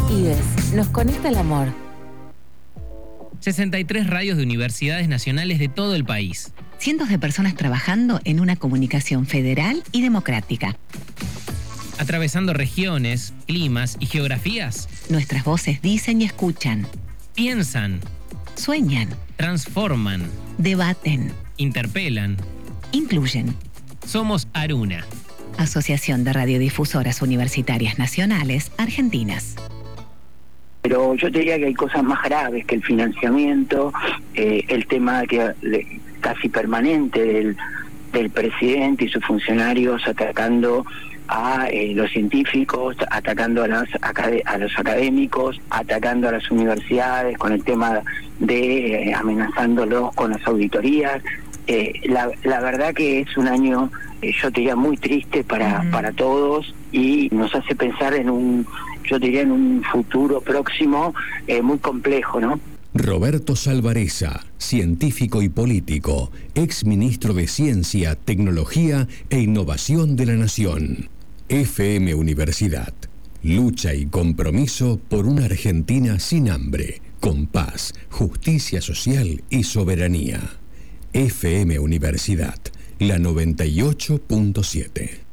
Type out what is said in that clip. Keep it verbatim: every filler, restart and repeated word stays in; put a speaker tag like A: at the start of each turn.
A: I D E S, nos conecta el amor.
B: sesenta y tres radios de universidades nacionales de todo el país.
C: Cientos de personas trabajando en una comunicación federal y democrática.
B: Atravesando regiones, climas y geografías.
C: Nuestras voces dicen y escuchan.
B: Piensan.
C: Sueñan.
B: Transforman.
C: Debaten.
B: Interpelan.
C: Incluyen.
B: Somos Aruna.
C: Asociación de Radiodifusoras Universitarias Nacionales Argentinas.
D: Pero yo te diría que hay cosas más graves que el financiamiento, eh, el tema que le, casi permanente del, del presidente y sus funcionarios atacando a eh, los científicos, atacando a los, a los académicos, atacando a las universidades con el tema de eh, amenazándolos con las auditorías. Eh, la, la verdad que es un año, eh, yo te diría, muy triste para, uh-huh. para todos, y nos hace pensar en un, yo diría, en un futuro próximo eh, muy complejo, ¿no?
E: Roberto Salvarezza, científico y político, ex ministro de Ciencia, Tecnología e Innovación de la Nación. F M Universidad. Lucha y compromiso por una Argentina sin hambre, con paz, justicia social y soberanía. F M Universidad, la noventa y ocho punto siete.